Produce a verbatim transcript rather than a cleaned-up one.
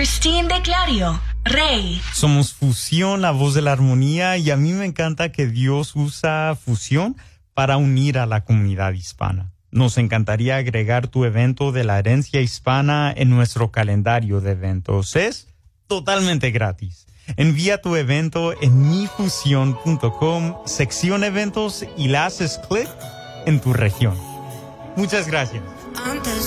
Christine de Clario, Rey. Somos Fusión, la voz de la armonía, y a mí me encanta que Dios usa Fusión para unir a la comunidad hispana. Nos encantaría agregar tu evento de la herencia hispana en nuestro calendario de eventos. Es totalmente gratis. Envía tu evento en mi fusión punto com, sección eventos, y le haces clic en tu región. Muchas gracias. Antes